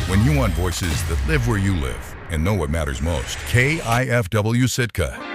When you want voices that live where you live and know what matters most, KIFW Sitka.